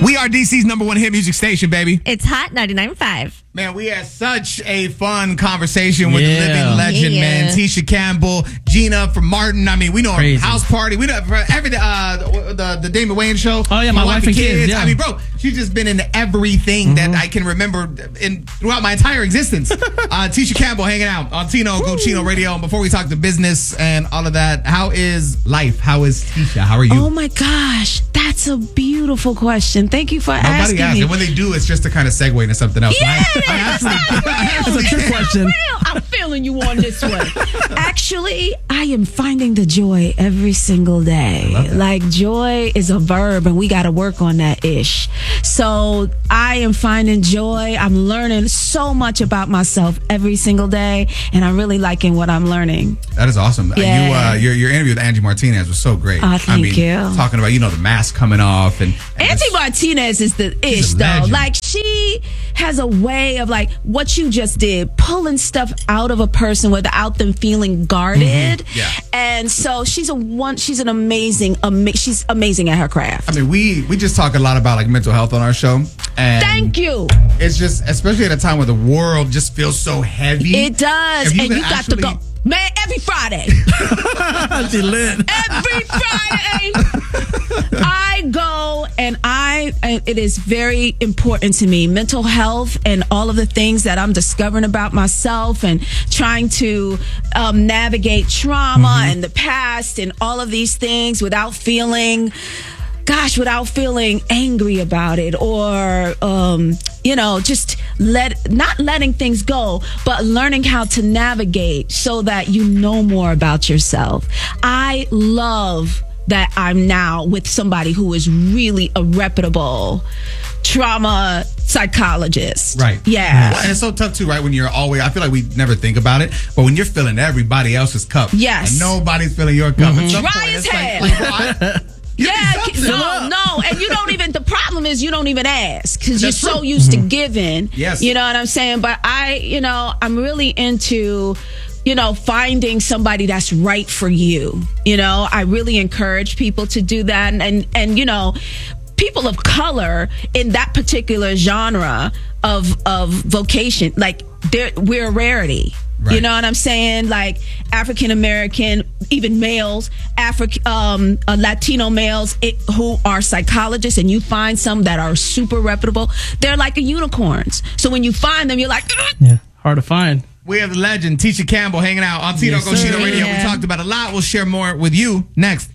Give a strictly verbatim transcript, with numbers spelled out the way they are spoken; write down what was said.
We are D C's number one hit music station, baby. It's Hot ninety-nine point five. Man, we had such a fun conversation with Yeah. the living legend, Yeah. man. Tisha Campbell, Gina from Martin. I mean, we know her Crazy. house party. We know for every uh, the, the the Damon Wayans show. Oh, yeah, My Wife and Kids, yeah. I mean, bro, she's just been in everything that I can remember in throughout my entire existence. uh, Tisha Campbell hanging out on Tino Go Chino Radio. And before we talk to business and all of that, how is life? How is Tisha? How are you? Oh my gosh, that's a beautiful question. Thank you for Nobody asking asks. me. And when they do, it's just to kind of segue into something else. Yeah, I, I actually, That's a trick question. Real, I'm feeling you on this one. Actually, I am finding the joy every single day. Like, joy is a verb, and we got to work on that ish. So I am finding joy. I'm learning so much about myself every single day, and I'm really liking what I'm learning. That is awesome. Yeah. You, uh, your your interview with Angie Martinez was so great. Oh, thank I mean, you. Talking about, you know, the mask coming off and, and Angie just- Martinez is the ish, She's a though. legend. Like, she has a way of, like, what you just did, pulling stuff out of a person without them feeling guarded. Mm-hmm. Yeah. And so she's a one. She's an amazing. Ama- she's amazing at her craft. I mean, we we just talk a lot about like mental health on our show. And Thank you. It's just, especially at a time where the world just feels so heavy. It does, If you and could you got actually- to go, man. Every Friday, She lit. every Friday, I go and I. And it is very important to me. Mental health and all of the things that I'm discovering about myself and trying to um, navigate trauma Mm-hmm. and the past and all of these things without feeling. Gosh, without feeling angry about it or, um, you know, just let, not letting things go, but learning how to navigate so that you know more about yourself. I love that I'm now with somebody who is really a reputable trauma psychologist. Right. Yeah. Well, and it's so tough too, right? When you're always, I feel like we never think about it, but when you're filling everybody else's cup, Yes. and nobody's filling your cup. At some Dry point, as it's like, hell. like, bro, I- Give me Yeah, something. no, no, and you don't even. The problem is you don't even ask because you're That's so true. used to giving. Yes. You know what I'm saying? But I, you know, I'm really into, you know, finding somebody that's right for you. You know, I really encourage people to do that, and and, and you know, people of color in that particular genre of of vocation, like they're, we're a rarity. Right. You know what I'm saying? Like African American, even males, Afri- um, uh, Latino males it, who are psychologists, and you find some that are super reputable. They're like unicorns. So when you find them, you're like, "Ugh." Yeah, hard to find. We have the legend, Tisha Campbell, hanging out on Tino Yes, Go Chino sir. Radio. We Yeah. talked about a lot. We'll share more with you next.